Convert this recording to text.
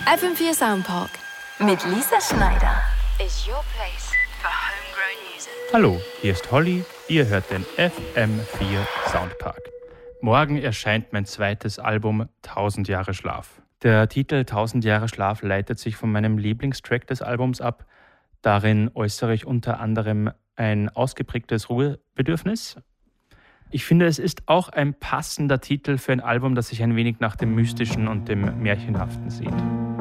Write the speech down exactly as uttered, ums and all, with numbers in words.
F M vier Soundpark mit Lisa Schneider is your place for homegrown music. Hallo, hier ist Holly, ihr hört den F M vier Soundpark. Morgen erscheint mein zweites Album tausend Jahre Schlaf. Der Titel tausend Jahre Schlaf leitet sich von meinem Lieblingstrack des Albums ab. Darin äußere ich unter anderem ein ausgeprägtes Ruhebedürfnis. Ich finde, es ist auch ein passender Titel für ein Album, das sich ein wenig nach dem Mystischen und dem Märchenhaften sehnt.